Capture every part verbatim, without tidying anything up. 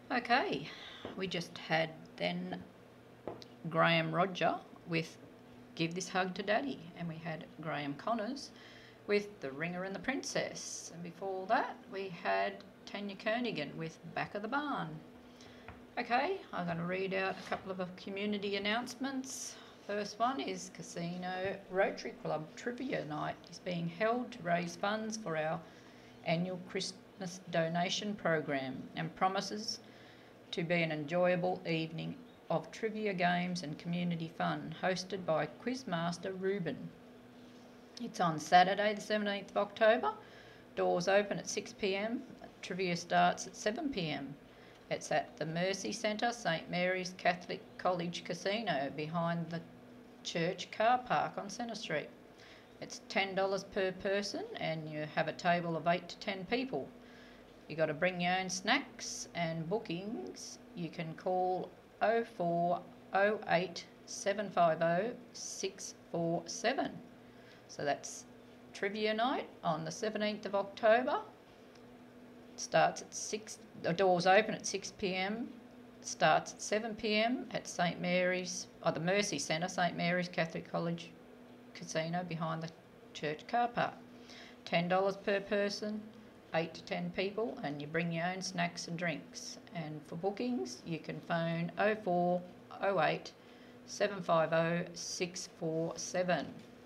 Okay, we just had then Graham Roger with Give This Hug to Daddy, and we had Graham Connors with The Ringer and the Princess, and before that we had Tanya Kernighan with Back of the Barn. Okay, I'm going to read out a couple of community announcements. First one is Casino Rotary Club Trivia Night is being held to raise funds for our annual Christmas donation program and promises to be an enjoyable evening of trivia games and community fun, hosted by Quizmaster Ruben. It's on Saturday the seventeenth of October. Doors open at six p m. Trivia starts at seven p m. It's at the Mercy Centre, St Mary's Catholic College Casino, behind the church car park on Centre Street. It's ten dollars per person and you have a table of eight to ten people. You got to bring your own snacks, and bookings you can call oh four oh eight seven five oh six four seven. So that's Trivia Night on the seventeenth of October. It starts at six, the doors open at six p m, starts at seven p m at St Mary's, or the Mercy Centre, St Mary's Catholic College Casino, behind the church car park. ten dollars per person, eight to ten people, and you bring your own snacks and drinks. And for bookings you can phone oh four oh eight seven five oh six four seven.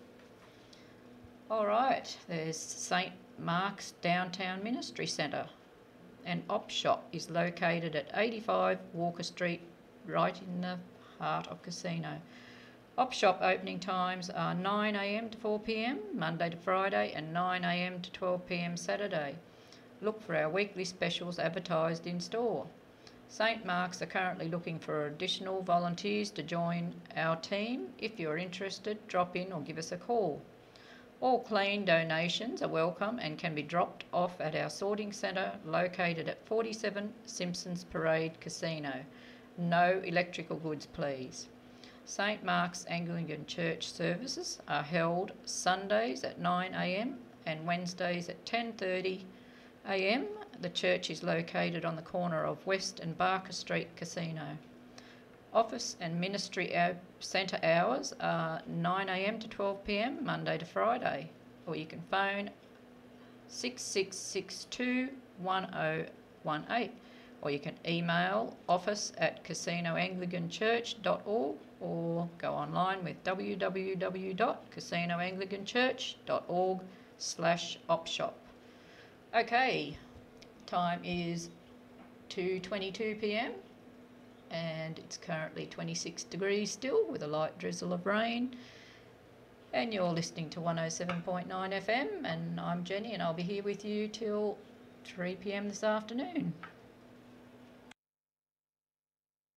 Alright, there's St Mark's Downtown Ministry Centre. An op shop is located at eighty-five Walker Street, right in the heart of Casino. Op shop opening times are nine a m to four p m Monday to Friday, and nine a m to twelve p m Saturday. Look for our weekly specials advertised in store. St Mark's are currently looking for additional volunteers to join our team. If you're interested, drop in or give us a call. All clean donations are welcome and can be dropped off at our sorting centre located at forty-seven Simpsons Parade Casino. No electrical goods, please. St Mark's Anglican Church services are held Sundays at nine a m and Wednesdays at ten thirty a m. The church is located on the corner of West and Barker Street Casino. Office and ministry centre hours are nine a m to twelve p m Monday to Friday, or you can phone six six six two one oh one eight, or you can email office at casino anglican church dot org, or go online with w w w dot casino anglican church dot org slash opshop. Okay, time is two twenty-two p m and it's currently twenty-six degrees still, with a light drizzle of rain. And you're listening to one oh seven point nine F M, and I'm Jenny, and I'll be here with you till three p m this afternoon.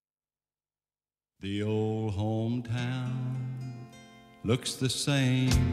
The old hometown looks the same